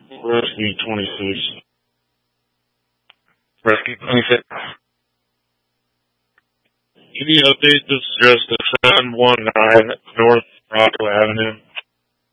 Rescue 26. Rescue 26. Any update? This is just the 719 North Rocco Avenue.